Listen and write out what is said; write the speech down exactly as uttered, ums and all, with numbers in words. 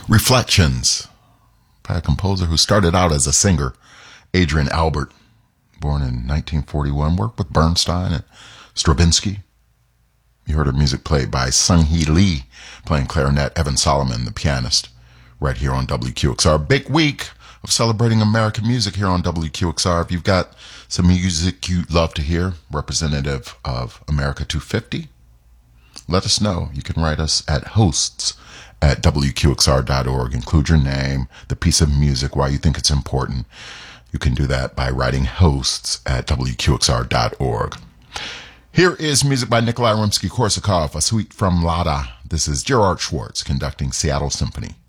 Reflections by a composer who started out as a singer, Adrian Albert, born in nineteen forty-one, worked with Bernstein and Stravinsky. You heard her music played by Sung-Hee Lee, playing clarinet, Evan Solomon, the pianist, right here on W Q X R. Big week of celebrating American music here on W Q X R. If you've got some music you'd love to hear, representative of America two fifty, let us know. You can write us at hosts at W Q X R dot org. Include your name, the piece of music, why you think it's important. You can do that by writing hosts at W Q X R dot org. Here is music by Nikolai Rimsky-Korsakov, a suite from Lada. This is Gerard Schwartz conducting Seattle Symphony.